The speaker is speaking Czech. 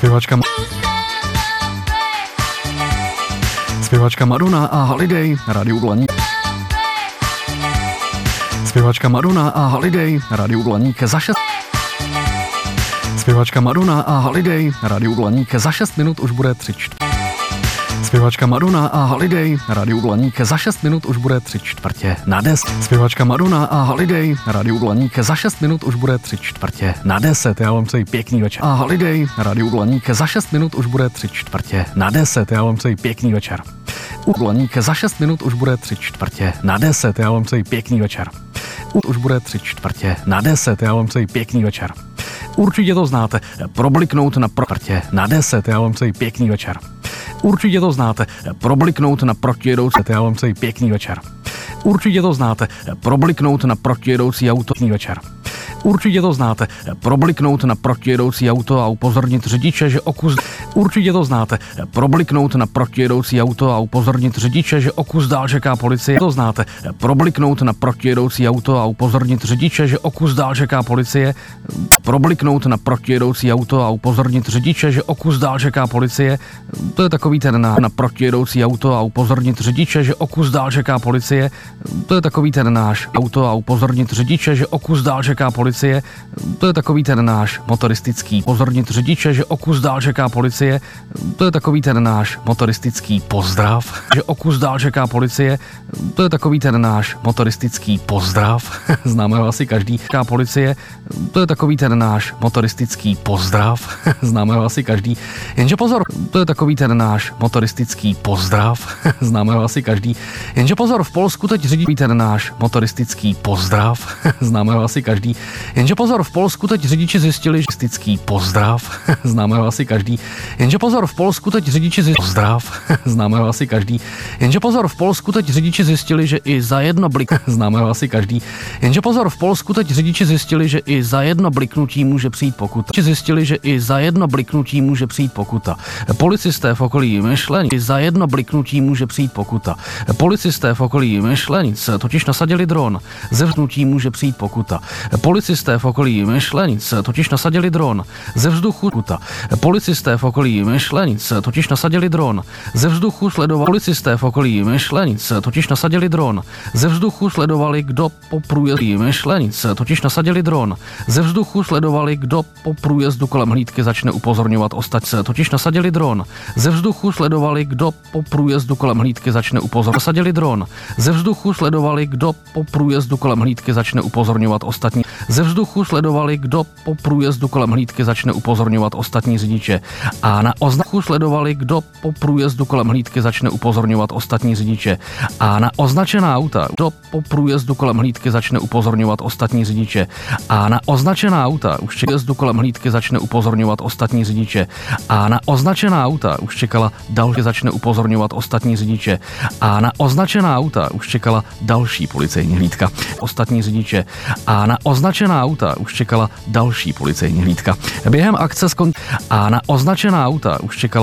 Zpěvačka Madonna a Holiday na rádiu Blaník. Zpěvačka Madonna a Holiday na rádiu Blaník za 6. Zpěvačka Madonna a Holiday na rádiu Blaník za 6 minut už bude 3/4. Zpěvačka Madonna a Holiday na rádiu Blaník za 6 minut už bude 3/4 na 10. Zpěvačka Madonna a Holiday na rádiu Blaník za 6 minut už bude 3/4 na 10. Já vám přeji pěkný večer. A Holiday na rádiu Blaník za 6 minut už bude 3/4 na 10. Já vám přeji pěkný večer. Blaník za 6 minut už bude 3/4 na 10. Já vám přeji pěkný večer. Už bude 3/4 na 10. Já vám přeji pěkný večer. Určitě to znáte. Probliknout na protě na 10. Já vám přeji pěkný večer. Určitě to znáte. Probliknout na protijedoucí. Já vám přeji pěkný večer. Určitě to znáte. Probliknout na protijedoucí auto. Večer. Určitě to znáte. Probliknout na protijedoucí auto a upozornit řidiče, že o kus... Určitě to znáte. Probliknout na protijedoucí auto a upozornit řidiče, že o kus dál čeká policie. To znáte. Probliknout na protijedoucí auto a upozornit řidiče, že o kus dál čeká policie. Probliknout na protijedoucí auto a upozornit řidiče, že o kus dál čeká policie. To je takový ten na protijedoucí auto a upozornit řidiče, že o kus dál čeká policie. To je takový ten náš auto a upozornit řidiče, že o kus dál čeká policie. To je takový ten náš motoristický upozornit řidiče, že o kus dál čeká policie. To je takový ten náš motoristický pozdrav, že o kus dál čeká policie. To je takový ten náš motoristický pozdrav. Známe ho asi každý. Čeká policie. To je takový ten náš motoristický pozdrav. Známe ho asi každý. Jenže pozor, to je takový ten náš motoristický pozdrav. Známe ho asi každý. Jenže pozor, v Polsku teď řidič ten náš motoristický pozdrav. Známe ho asi každý. Jenže pozor, v Polsku teď řidiči zjistili, že motoristický pozdrav. Známe ho asi každý. Jenže pozor, v Polsku teď řidiči zjistili pozdrav. Známe ho asi každý. Jenže pozor, v Polsku teď řidiči zjistili, že i za jedno blik. Známe ho asi každý. Jenže pozor, v Polsku teď řidiči zjistili, že i za jedno bliknutí může přijít pokuta. Zjistili, že i za jedno bliknutí může přijít pokuta. Policisté v okolí Myšlenic za jedno bliknutí může přijít pokuta. Policisté v okolí Myšlenic totiž nasadili dron. Ze vzduchu může přijít pokuta. Policisté v okolí Myšlenic totiž nasadili dron. Ze vzduchu pokuta. Policisté v okolí Myšlenic totiž nasadili dron. Ze vzduchu sledovali policisté v okolí Myšlenic totiž nasadili dron. Ze vzduchu sledovali, kdo po průjezdu Myšlenic totiž nasadili dron. Ze vzduchu sledovali, kdo po průjezdu kolem hlídky začne upozorňovat ostatní. Totiž nasadili dron. Ze vzduchu sledovali, kdo po průjezdu kolem hlídky začne upozorňovat. Nasadili dron. Ze vzduchu sledovali, kdo po průjezdu kolem hlídky začne upozorňovat ostatní. Ze vzduchu sledovali, kdo po průjezdu kolem hlídky začne upozorňovat ostatní řidiče. A na oznaku sledovali, kdo po průjezdu kolem hlídky začne upozorňovat ostatní řidiče. A na označená auta, kdo po průjezdu kolem hlídky začne upozorňovat ostatní řidiče. A na označená auta už průjezdu kolem hlídky začne upozorňovat ostatní řidiče. A na označená auta už čekala další začne upozorňovat ostatní řidiče. A na označená auta už čekala další policejní hlídka. Ostatní řidiče. A na označená auta už čekala další policejní hlídka. Během akce a na označená auta už čekala